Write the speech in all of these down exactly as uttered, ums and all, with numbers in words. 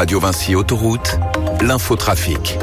Radio Vinci Autoroute, l'infotrafic.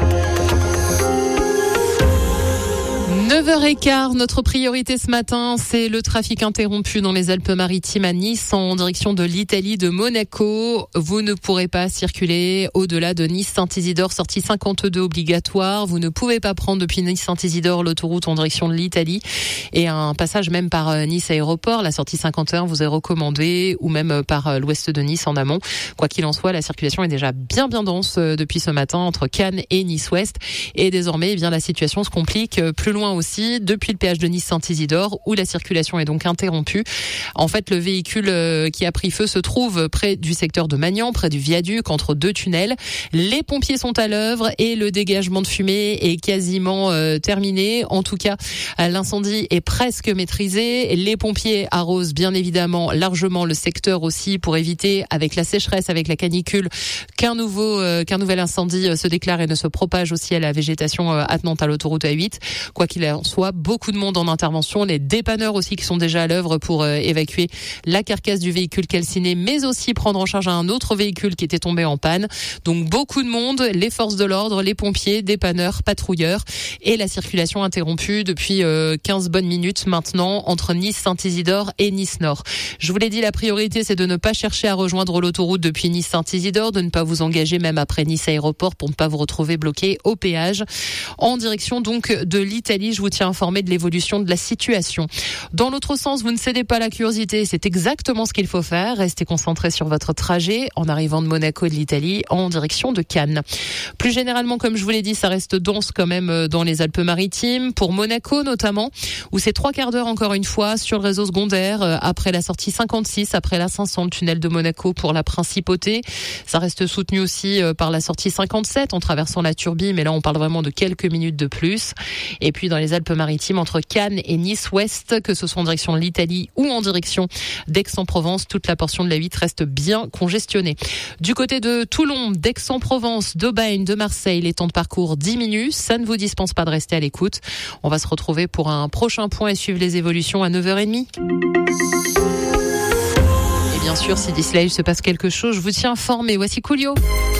neuf heures quinze, notre priorité ce matin, c'est le trafic interrompu dans les Alpes-Maritimes à Nice en direction de l'Italie, de Monaco. Vous ne pourrez pas circuler au-delà de Nice-Saint-Isidore, sortie cinquante-deux obligatoire. Vous ne pouvez pas prendre depuis Nice-Saint-Isidore l'autoroute en direction de l'Italie et un passage même par Nice Aéroport, la sortie cinquante et un vous est recommandée, ou même par l'ouest de Nice en amont. Quoi qu'il en soit, la circulation est déjà bien bien dense depuis ce matin entre Cannes et Nice-Ouest et désormais, eh bien la situation se complique plus loin aussi depuis le péage de Nice-Saint-Isidore où la circulation est donc interrompue. En fait, le véhicule qui a pris feu se trouve près du secteur de Magnan, près du viaduc, entre deux tunnels. Les pompiers sont à l'œuvre et le dégagement de fumée est quasiment euh, terminé. En tout cas, l'incendie est presque maîtrisé. Les pompiers arrosent bien évidemment largement le secteur aussi pour éviter, avec la sécheresse, avec la canicule, qu'un nouveau euh, qu'un nouvel incendie se déclare et ne se propage aussi à la végétation euh, attenante à l'autoroute A huit. Quoi qu'il en soit, beaucoup de monde en intervention, les dépanneurs aussi qui sont déjà à l'œuvre pour euh, évacuer la carcasse du véhicule calciné, mais aussi prendre en charge un autre véhicule qui était tombé en panne. Donc beaucoup de monde, les forces de l'ordre, les pompiers, dépanneurs, patrouilleurs et la circulation interrompue depuis euh, quinze bonnes minutes maintenant entre Nice-Saint-Isidore et Nice-Nord. Je vous l'ai dit, la priorité c'est de ne pas chercher à rejoindre l'autoroute depuis Nice-Saint-Isidore, de ne pas vous engager même après Nice Aéroport pour ne pas vous retrouver bloqué au péage. En direction donc de l'Italie, je vous tiens informé de l'évolution de la situation. Dans l'autre sens, vous ne cédez pas à la curiosité, c'est exactement ce qu'il faut faire. Restez concentré sur votre trajet en arrivant de Monaco et de l'Italie en direction de Cannes. Plus généralement, comme je vous l'ai dit, ça reste dense quand même dans les Alpes-Maritimes, pour Monaco notamment, où c'est trois quarts d'heure encore une fois sur le réseau secondaire, après la sortie cinquante-six, après la cinq cents, le tunnel de Monaco pour la Principauté. Ça reste soutenu aussi par la sortie cinquante-sept en traversant la Turbie, mais là on parle vraiment de quelques minutes de plus. Et puis dans les Alpes-Maritimes, entre Cannes et Nice-Ouest, que ce soit en direction de l'Italie ou en direction d'Aix-en-Provence, toute la portion de la huit reste bien congestionnée. Du côté de Toulon, d'Aix-en-Provence, d'Aubagne, de Marseille, les temps de parcours diminuent. Ça ne vous dispense pas de rester à l'écoute. On va se retrouver pour un prochain point et suivre les évolutions à neuf heures trente. Et bien sûr, si d'ici là il se passe quelque chose, je vous tiens informé. Voici Coolio.